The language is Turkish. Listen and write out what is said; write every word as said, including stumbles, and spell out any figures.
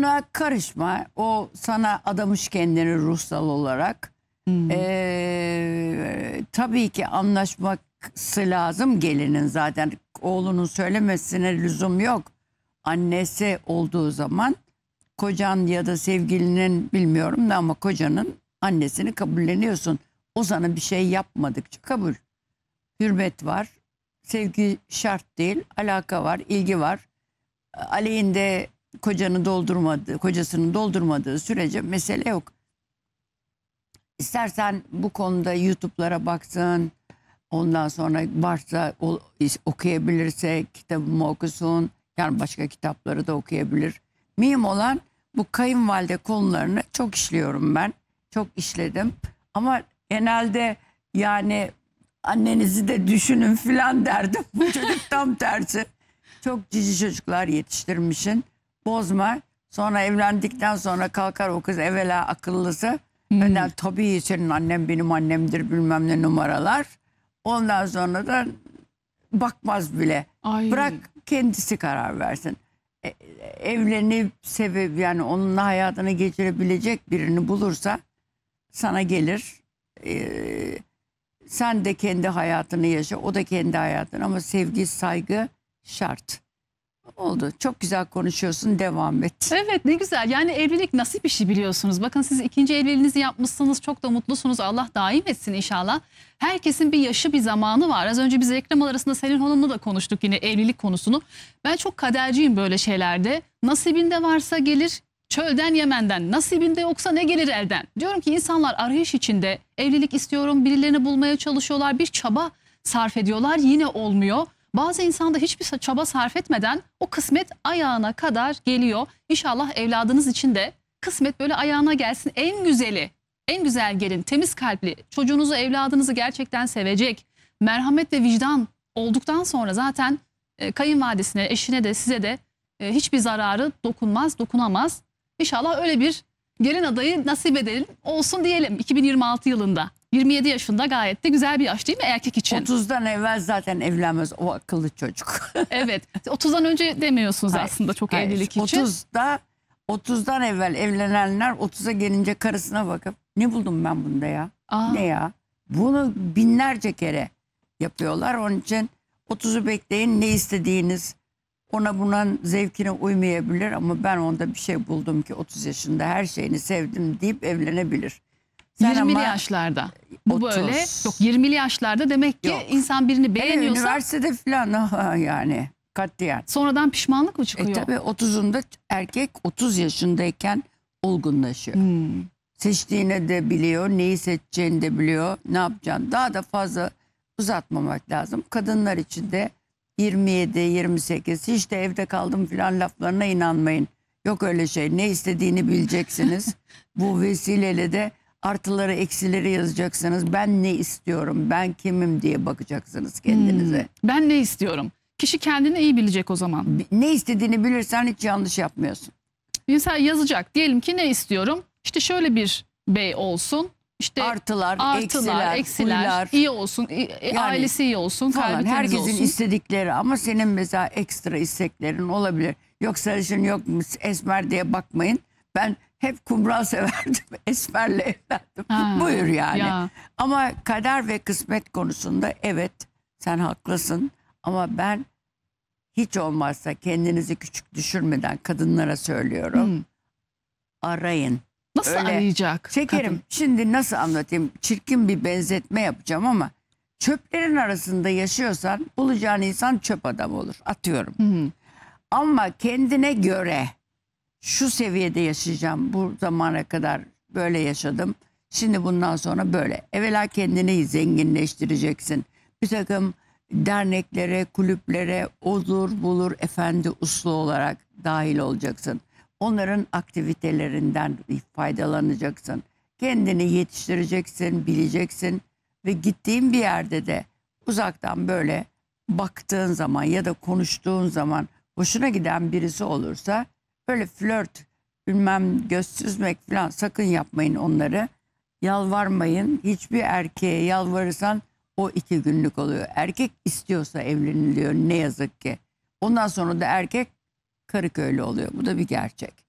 Ona karışma. O sana adamış kendini ruhsal olarak. Hmm. Ee, tabii ki anlaşması lazım gelinin zaten. Oğlunun söylemesine lüzum yok. Annesi olduğu zaman kocan ya da sevgilinin bilmiyorum da ama kocanın annesini kabulleniyorsun. O sana bir şey yapmadıkça kabul. Hürmet var. Sevgi şart değil. Alaka var, ilgi var. Aleyhinde kocanı doldurmadığı, kocasını doldurmadığı sürece mesele yok. İstersen bu konuda YouTube'lara baksın. Ondan sonra varsa o, okuyabilirse kitabımı okusun. Yani başka kitapları da okuyabilir. Mühim olan bu kayınvalide konularını çok işliyorum ben. Çok işledim. Ama genelde yani annenizi de düşünün filan derdim. Bu çocuk tam tersi. Çok cici çocuklar yetiştirmişsin. Bozma. Sonra evlendikten sonra kalkar o kız evvela akıllısı. Hmm. Önden tabii senin annem benim annemdir bilmem ne numaralar. Ondan sonra da bakmaz bile. Ay. Bırak kendisi karar versin. E, evlenip sebep yani onunla hayatını geçirebilecek birini bulursa sana gelir. E, sen de kendi hayatını yaşa, o da kendi hayatını ama sevgi, saygı şart. Oldu. Çok güzel konuşuyorsun. Devam et. Evet, ne güzel. Yani evlilik nasip işi biliyorsunuz. Bakın siz ikinci evliliğinizi yapmışsınız. Çok da mutlusunuz. Allah daim etsin inşallah. Herkesin bir yaşı, bir zamanı var. Az önce biz reklam arasında Selin Hanım'la da konuştuk yine evlilik konusunu. Ben çok kaderciyim böyle şeylerde. Nasibinde varsa gelir, çölden Yemen'den. Nasibinde yoksa ne gelir elden. Diyorum ki insanlar arayış içinde evlilik istiyorum, birilerini bulmaya çalışıyorlar. Bir çaba sarf ediyorlar, yine olmuyor. Bazı insan da hiçbir çaba sarf etmeden o kısmet ayağına kadar geliyor. İnşallah evladınız için de kısmet böyle ayağına gelsin. En güzeli, en güzel gelin, temiz kalpli, çocuğunuzu, evladınızı gerçekten sevecek, merhamet ve vicdan olduktan sonra zaten e, kayınvalidesine, eşine de size de e, hiçbir zararı dokunmaz, dokunamaz. İnşallah öyle bir gelin adayı nasip edelim, olsun diyelim iki bin yirmi altı yılında. yirmi yedi yaşında gayet de güzel bir yaş değil mi erkek için? otuzdan evvel zaten evlenmez o akıllı çocuk. Evet. otuzdan önce demiyorsunuz Hayır, aslında çok hayır. evlilik için. otuzda otuzdan evvel evlenenler otuza gelince karısına bakıp ne buldum ben bunda ya? Aa. Ne ya? Bunu binlerce kere yapıyorlar. Onun için otuzu bekleyin, ne istediğiniz ona buna zevkine uymayabilir ama ben onda bir şey buldum ki otuz yaşında her şeyini sevdim deyip evlenebilir. Sen yirmili ama yaşlarda. Bu otuz. böyle. Yok yirmili yaşlarda demek ki Yok. insan birini Hele beğeniyorsa üniversitede falan aha, yani katiyen. sonradan pişmanlık mı çıkıyor? E tabi otuzunda erkek otuz yaşındayken olgunlaşıyor. Hmm. Seçtiğini de biliyor, neyi seçeceğini de biliyor, ne yapacağını. Daha da fazla uzatmamak lazım. Kadınlar için de yirmi yedi yirmi sekiz hiç de evde kaldım falan laflarına inanmayın. Yok öyle şey, ne istediğini bileceksiniz. Bu vesileyle de artıları eksileri yazacaksınız. Ben ne istiyorum, ben kimim diye bakacaksınız kendinize. Hmm. Ben ne istiyorum? Kişi kendini iyi bilecek o zaman. Ne istediğini bilirsen hiç yanlış yapmıyorsun. Mesela yazacak. Diyelim ki ne istiyorum? İşte şöyle bir bey olsun. İşte Artılar, artılar, eksiler, eksiler, huylar iyi olsun, yani, ailesi iyi olsun, falan. kalbi temiz Herkesin olsun. istedikleri ama senin mesela ekstra isteklerin olabilir. Yok sarışın yok esmer diye bakmayın. Ben hep kumral severdim. Esmerle evlendim. Ha, Buyur yani. ya. Ama kader ve kısmet konusunda evet sen haklısın. Ama ben hiç olmazsa kendinizi küçük düşürmeden kadınlara söylüyorum. Hmm. Arayın. Nasıl Öyle arayacak? Şekerim kadın? şimdi nasıl anlatayım? Çirkin bir benzetme yapacağım ama çöplerin arasında yaşıyorsan bulacağın insan çöp adam olur. Atıyorum. Hmm. Ama kendine göre şu seviyede yaşayacağım. Bu zamana kadar böyle yaşadım. Şimdi bundan sonra böyle. Evvela kendini zenginleştireceksin. Bir takım derneklere, kulüplere olur bulur efendi uslu olarak dahil olacaksın. Onların aktivitelerinden faydalanacaksın. Kendini yetiştireceksin, bileceksin ve gittiğin bir yerde de uzaktan böyle baktığın zaman ya da konuştuğun zaman hoşuna giden birisi olursa böyle flört, bilmem göz süzmek falan sakın yapmayın onları. Yalvarmayın. Hiçbir erkeğe yalvarırsan o iki günlük oluyor. Erkek istiyorsa evleniliyor ne yazık ki. Ondan sonra da erkek karı köylü oluyor. Bu da bir gerçek.